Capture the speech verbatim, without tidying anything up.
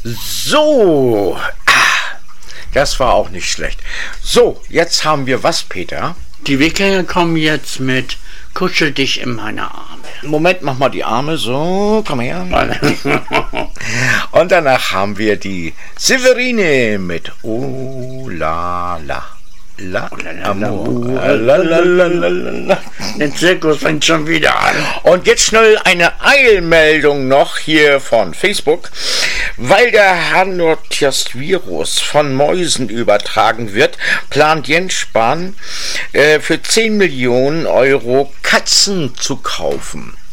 So, das war auch nicht schlecht. So, jetzt haben wir was, Peter? Die Wikinger kommen jetzt mit Kuschel dich in meine Arme. Moment, mach mal die Arme so, komm her. Und danach haben wir die Severine mit Oh la la. La, Amour. La, la, la, la, la. Der Zirkus fängt schon wieder an. Und jetzt schnell eine Eilmeldung noch hier von Facebook. Weil der Hannotias-Virus von Mäusen übertragen wird, plant Jens Spahn äh, für zehn Millionen Euro Katzen zu kaufen.